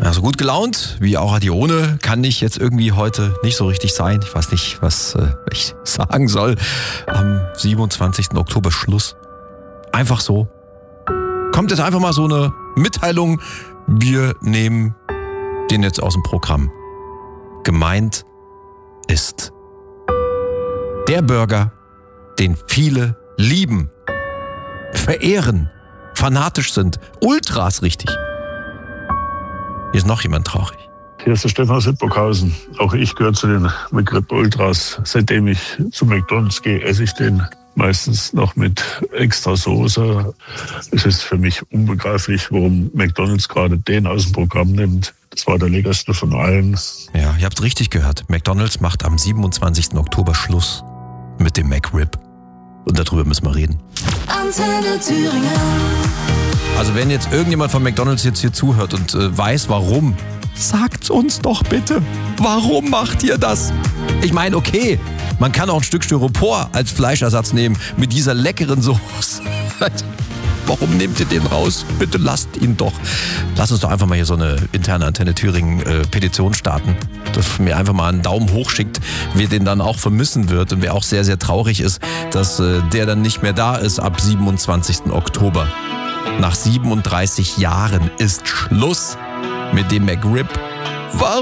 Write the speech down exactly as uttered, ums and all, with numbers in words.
Also gut gelaunt, wie auch Adione, kann ich jetzt irgendwie heute nicht so richtig sein. Ich weiß nicht, was äh, ich sagen soll. Am siebenundzwanzigsten Oktober Schluss. Einfach so. Kommt jetzt einfach mal so eine Mitteilung. Wir nehmen den jetzt aus dem Programm. Gemeint ist der Burger, den viele lieben, verehren, fanatisch sind, Ultras richtig. Hier ist noch jemand traurig. Hier ist der Stefan aus Hildburghausen. Auch ich gehöre zu den McRib Ultras. Seitdem ich zu McDonald's gehe, esse ich den meistens noch mit extra Soße. Es ist für mich unbegreiflich, warum McDonald's gerade den aus dem Programm nimmt. Das war der leckerste von allen. Ja, ihr habt richtig gehört. McDonald's macht am siebenundzwanzigsten Oktober Schluss mit dem McRib. Und darüber müssen wir reden. Antenne Thüringen. Also wenn jetzt irgendjemand von McDonald's jetzt hier zuhört und äh, weiß, warum, sagt's uns doch bitte. Warum macht ihr das? Ich meine, okay, man kann auch ein Stück Styropor als Fleischersatz nehmen mit dieser leckeren Soße. Warum nehmt ihr den raus? Bitte lasst ihn doch. Lass uns doch einfach mal hier so eine interne Antenne Thüringen äh, Petition starten, dass mir einfach mal einen Daumen hoch schickt, wer den dann auch vermissen wird und wer auch sehr, sehr traurig ist, dass äh, der dann nicht mehr da ist ab siebenundzwanzigsten Oktober. Nach siebenunddreißig Jahren ist Schluss mit dem McRib. Warum?